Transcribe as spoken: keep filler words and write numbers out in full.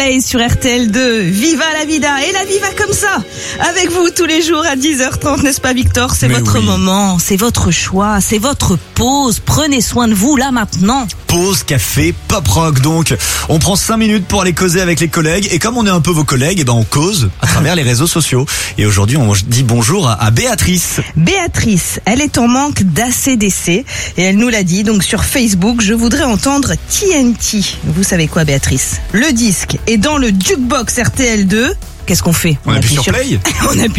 Et sur R T L deux, Viva la vida et la vie va comme ça. Avec vous tous les jours à dix heures trente, n'est-ce pas Victor? C'est Mais votre oui. moment, c'est votre choix, c'est votre pause. Prenez soin de vous là maintenant. Pause, café, pop rock donc. On prend cinq minutes pour aller causer avec les collègues. Et comme on est un peu vos collègues, eh ben on cause à travers les réseaux sociaux. Et aujourd'hui, on dit bonjour à, à Béatrice. Béatrice, elle est en manque d'A C D C et elle nous l'a dit donc sur Facebook. Je voudrais entendre T N T. Vous savez quoi Béatrice? Le disque est dans le jukebox R T L deux. Qu'est-ce qu'on fait? On appuie sur play. On appuie